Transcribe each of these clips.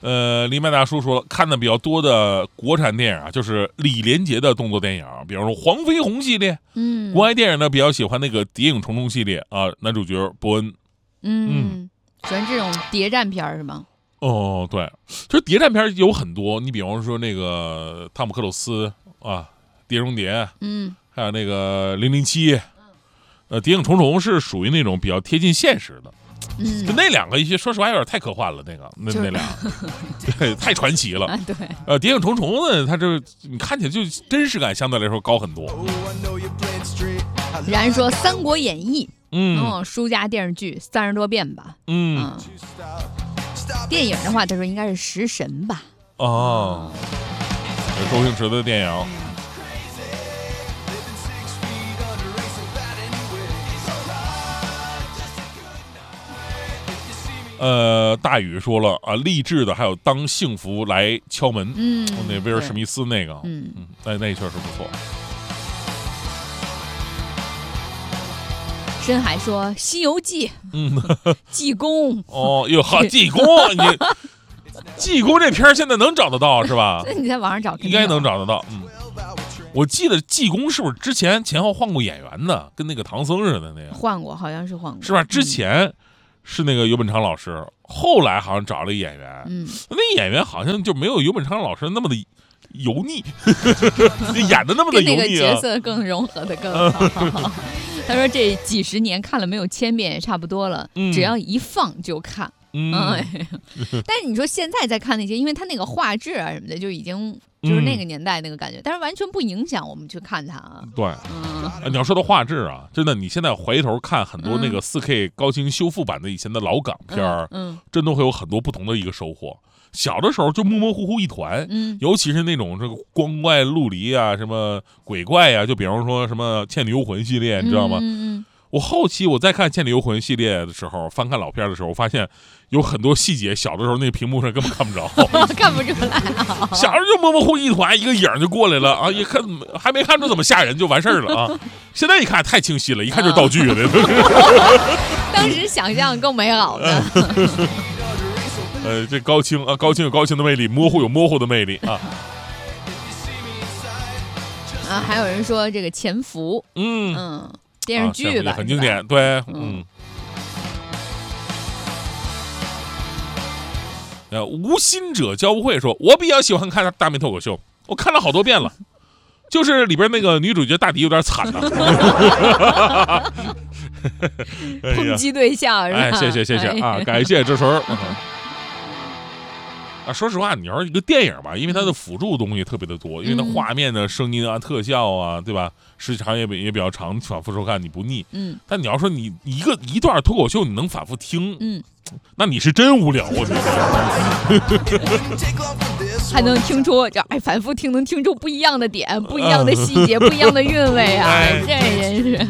黎麦大叔说了，看的比较多的国产电影啊，就是李连杰的动作电影，比方说黄飞鸿系列。国外电影呢比较喜欢那个谍影重重系列啊，男主角伯恩。 喜欢这种谍战片是吗？ 哦，对，就是谍战片有很多，你比方说那个汤姆克鲁斯啊，碟中谍，还有那个007，谍影重重是属于那种比较贴近现实的。就那两个一些，说实话有点太科幻了，那俩，对，太传奇了。 对， 谍影重重呢，它这你看起来就真实感相对来说高很多。 然说《三国演义》，书家电视剧30多遍吧。电影的话，他说应该是《食神》吧。 哦，周星驰的电影。大宇说了啊，励志的还有当幸福来敲门，那威尔史密斯那个，那确实不错。 深海说《西游记》，济公， 哦哟呵，济公，你济公这片现在能找得到是吧？ 你在网上找， 应该能找得到。我记得济公是不是之前前后换过演员的，跟那个唐僧似的那个？ 换过，好像是换过， 是吧？之前是那个尤本昌老师，后来好像找了演员，那演员好像就没有尤本昌老师那么的油腻，演的那么的油腻， 跟那个角色更融合的更好。他说这几十年看了没有1000遍也差不多了，只要一放就看。但是你说现在再看那些，因为他那个画质啊什么的，就已经就是那个年代那个感觉，但是完全不影响我们去看它啊。 对，你要说到画质啊，真的，你现在回头看很多那个4K 高清修复版的以前的老港片儿，真的会有很多不同的一个收获。小的时候就模模糊糊一团，尤其是那种这个光怪陆离啊，什么鬼怪啊，就比方说什么《倩女幽魂》系列，你知道吗？我后期我在看《倩女幽魂》系列的时候，翻看老片的时候，我发现有很多细节，小的时候那个屏幕上根本看不着， 看不出来啊。 小时候就模模糊一团，一个影就过来了啊，一看还没看出怎么吓人就完事儿了啊。现在一看太清晰了，一看就是道具的。 当时想象更美好呢。 这高清啊，高清有高清的魅力，模糊有模糊的魅力啊。 还有人说这个《潜伏》，电视剧吧， 很经典，对，无心者教不会说，我比较喜欢看大明脱口秀，我看了好多遍了，就是里边那个女主角大迪有点惨了。 抨击对象是吧？ 谢谢啊，感谢支持。说实话，你要是一个电影吧，因为它的辅助东西特别的多，因为它画面的声音啊、特效啊，对吧？时长也比较长，反复收看你不腻。但你要说你一段脱口秀你能反复听，那你是真无聊，我觉得。 还能听出，反复听能听出不一样的点、不一样的细节、不一样的韵味啊！这真是。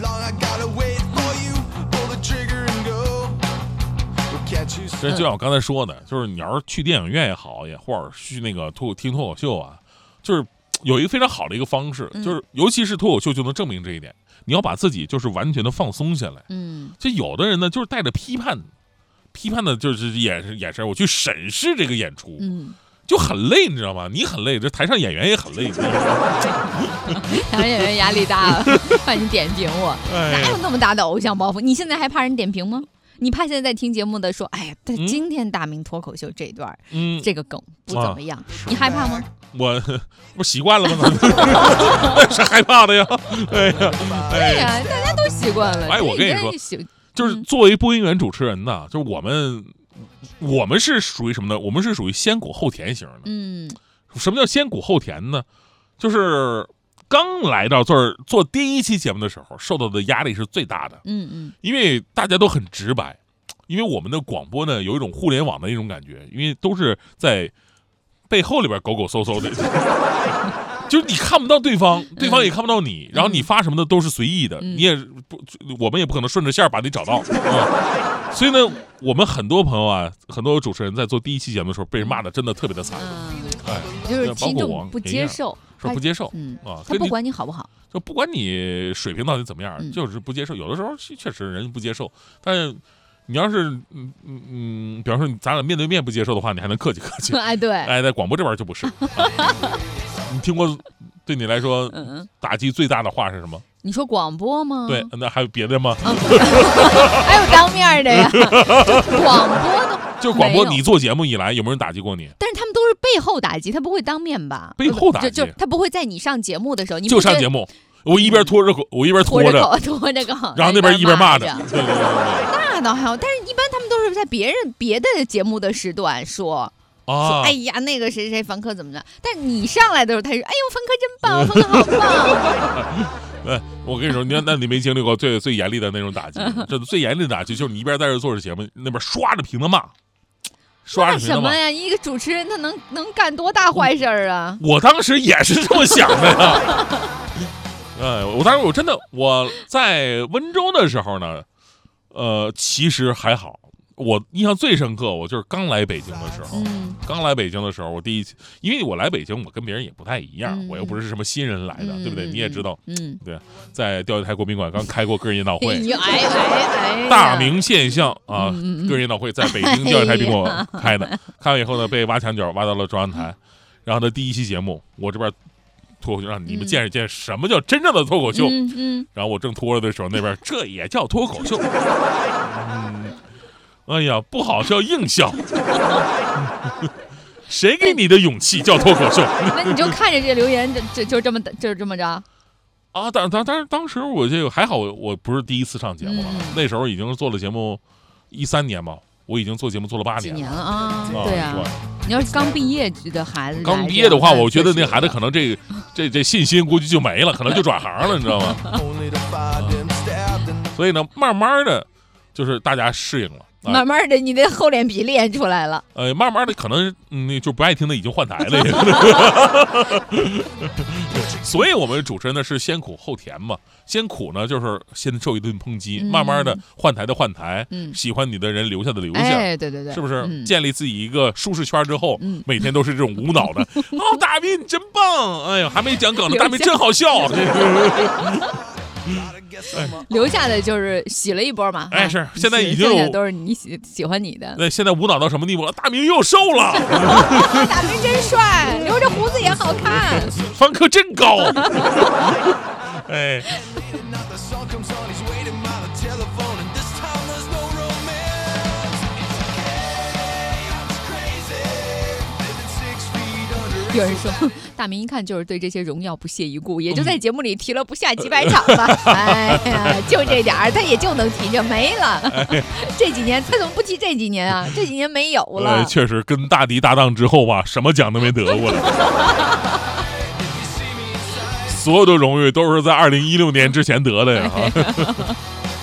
就像我刚才说的，就是你要是去电影院也好，或者去那个听脱口秀啊，就是有一个非常好的一个方式，就是尤其是脱口秀就能证明这一点。你要把自己就是完全的放松下来。就有的人呢，就是带着批判的就是眼神，我去审视这个演出。就很累，你知道吗？你很累，这台上演员也很累。 台上演员压力大了，怕你点评我，哪有那么大的偶像包袱？你现在还怕人点评吗？你怕现在在听节目的说，哎呀，今天大明脱口秀这段，这个梗不怎么样，你害怕吗？ 我不习惯了吗？是害怕的呀。对呀，大家都习惯了。 我跟你说，就是作为播音员主持人呢，就是我们是属于什么呢？我们是属于先苦后甜型的。什么叫先苦后甜呢？就是刚来到这儿做第一期节目的时候，受到的压力是最大的。因为大家都很直白，因为我们的广播呢有一种互联网的一种感觉，因为都是在背后里边狗狗嗖嗖的。就是你看不到对方，对方也看不到你，然后你发什么的都是随意的，你也不，我们也不可能顺着线把你找到。所以呢，我们很多朋友啊，很多主持人在做第一期节目的时候被人骂的真的特别的惨。 就是听众不接受， 说不接受， 他不管你好不好， 就不管你水平到底怎么样，就是不接受。有的时候确实人不接受，但是你要是比方说咱俩面对面不接受的话，你还能客气客气。 哎，对， 哎，在广播这边就不是。你听过对你来说打击最大的话是什么？ 你说广播吗？ 对，那还有别的吗？ 还有当面的呀，广播都就是广播，你做节目以来有没有人打击过你？ 但是他们都是背后打击，他不会当面吧？ 背后打击， 就他不会在你上节目的时候，你就上节目，我一边拖着口，我一边拖着口， 然后那边一边骂着。对， 那倒还好，但是一般他们都是在别的节目的时段说。说哎呀，那个谁谁凡客怎么着？但你上来的时候，他说：“哎呦，凡客真棒，凡客好棒。” 我跟你说，那你没经历过最严厉的那种打击？这最严厉的打击就是你一边在这做着节目，那边刷着屏的骂，刷着屏的骂。 什么呀？一个主持人他能干多大坏事啊？ 我当时也是这么想的呀。我当时我在温州的时候呢，其实还好。我印象最深刻，我就是刚来北京的时候，我第一次，因为我来北京，我跟别人也不太一样，我又不是什么新人来的，对不对？你也知道，对，在钓鱼台国宾馆刚开过个人演讲会，大明现象啊，个人演讲会在北京钓鱼台宾馆开的，开完以后呢，被挖墙脚挖到了中央台，然后呢，第一期节目我这边脱口秀，让你们见识见识什么叫真正的脱口秀，然后我正脱了的时候，那边这也叫脱口秀。哎呀，不好笑硬笑，谁给你的勇气叫脱口秀？ 那你就看着这留言，就这么着啊！当时我这个还好，我不是第一次上节目了，那时候已经做了节目13年吧，我已经做节目做了8年， 几年了啊？对啊，你要是刚毕业的孩子， 刚毕业的话，我觉得那孩子可能这信心估计就没了，可能就转行了，你知道吗？所以呢，慢慢的，就是大家适应了。 慢慢的，你的厚脸皮练出来了。 慢慢的，可能就不爱听的已经换台了。所以我们主持人呢是先苦后甜嘛。先苦呢就是先受一顿抨击，慢慢的换台的换台，喜欢你的人留下的留下。 哎，对， 是不是？建立自己一个舒适圈之后，每天都是这种无脑的。哦，大明你真棒！哎呀，还没讲梗呢，大明真好笑。 留下的就是洗了一波嘛。 哎，是现在已经都是你喜欢你的。 对，现在无脑到什么地步了？大明又瘦了。 大明真帅，留着胡子也好看。 凡客真高。哎。 有人说大明一看就是对这些荣耀不屑一顾，也就在节目里提了不下几百场吧。哎呀，就这点儿，他也就能提着没了。这几年他怎么不提这几年啊？这几年没有了。 确实跟大敌搭档之后吧，什么奖都没得过了。所有的荣誉都是在2016年之前得的呀。